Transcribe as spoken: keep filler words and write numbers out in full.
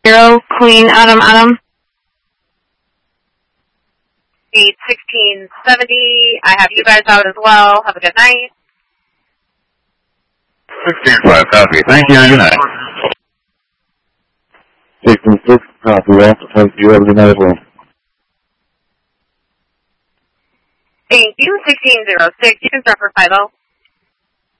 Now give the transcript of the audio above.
Zero, Queen, Adam, Adam. Eight sixteen seventy. I have you guys out as well. Have a good night. Sixteen five, copy. Thank you. Good night. Sixteen six, copy. That. Thank you. Have a good night as well. Thank you. Sixteen zero six. You can start for five zero.